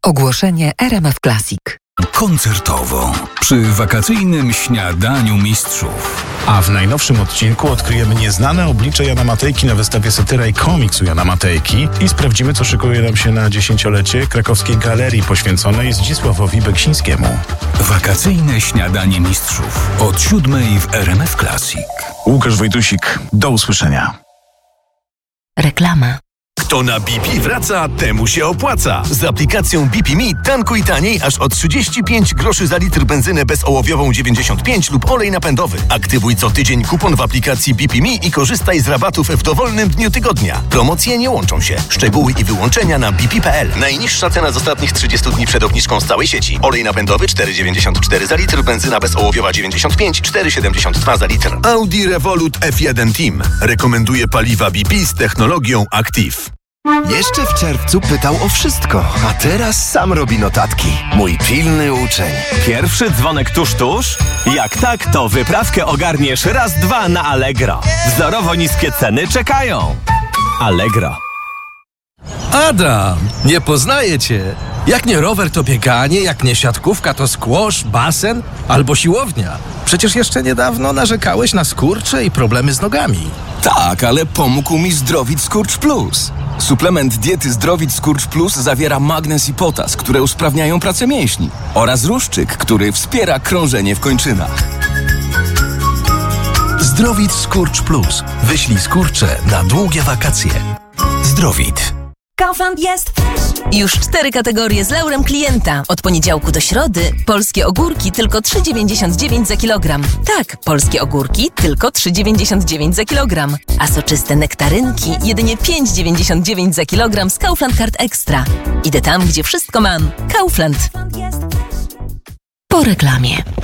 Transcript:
Ogłoszenie RMF Classic. Koncertowo, przy wakacyjnym śniadaniu mistrzów. A w najnowszym odcinku odkryjemy nieznane oblicze Jana Matejki na wystawie Satyra i komiksu Jana Matejki i sprawdzimy, co szykuje nam się na 10-lecie krakowskiej galerii poświęconej Zdzisławowi Beksińskiemu. Wakacyjne śniadanie mistrzów od 7:00 w RMF Classic. Łukasz Wojtusik, do usłyszenia. Reklama. Kto na BP wraca, temu się opłaca. Z aplikacją BP Me tankuj taniej aż o 35 groszy za litr benzynę bezołowiową 95 lub olej napędowy. Aktywuj co tydzień kupon w aplikacji BP Me i korzystaj z rabatów w dowolnym dniu tygodnia. Promocje nie łączą się. Szczegóły i wyłączenia na bp.pl. Najniższa cena z ostatnich 30 dni przed obniżką z całej sieci. Olej napędowy 4,94 za litr, benzyna bezołowiowa 95, 4,72 za litr. Audi Revolut F1 Team rekomenduje paliwa BP z technologią Active. Jeszcze w czerwcu pytał o wszystko, a teraz sam robi notatki. Mój pilny uczeń. Pierwszy dzwonek tuż? Jak tak, to wyprawkę ogarniesz raz, dwa na Allegro. Wzorowo niskie ceny czekają. Allegro. Adam, nie poznaję cię. Jak nie rower, to bieganie, jak nie siatkówka, to squash, basen albo siłownia. Przecież jeszcze niedawno narzekałeś na skurcze i problemy z nogami. Tak, ale pomógł mi Zdrowit Skurcz Plus. Suplement diety Zdrowit Skurcz Plus zawiera magnez i potas, które usprawniają pracę mięśni, oraz ruszczyk, który wspiera krążenie w kończynach. Zdrowit Skurcz Plus. Wyślij skurcze na długie wakacje. Zdrowit. Kaufland jest już 4 kategorie z laurem klienta. Od poniedziałku do środy polskie ogórki tylko 3,99 za kilogram. Tak, polskie ogórki tylko 3,99 za kilogram. A soczyste nektarynki jedynie 5,99 za kilogram z Kaufland Card Extra. Idę tam, gdzie wszystko mam. Kaufland. Po reklamie.